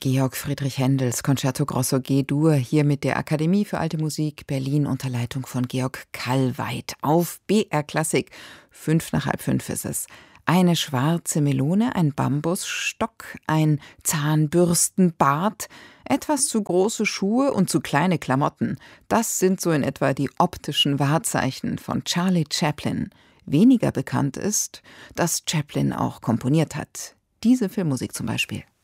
Georg Friedrich Händels Concerto Grosso G-Dur hier mit der Akademie für Alte Musik Berlin unter Leitung von Georg Kallweit auf BR Klassik. 5:05 ist es. Eine schwarze Melone, ein Bambusstock, ein Zahnbürstenbart, etwas zu große Schuhe und zu kleine Klamotten. Das sind so in etwa die optischen Wahrzeichen von Charlie Chaplin. Weniger bekannt ist, dass Chaplin auch komponiert hat. Diese Filmmusik zum Beispiel.